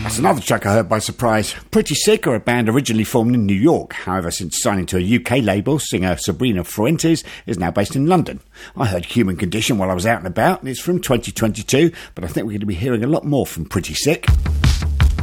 That's another track I heard by surprise. Pretty Sick are a band originally formed in New York. However, since signing to a UK label, singer Sabrina Fuentes is now based in London. I heard Human Condition while I was out and about, and it's from 2022, but I think we're going to be hearing a lot more from Pretty Sick.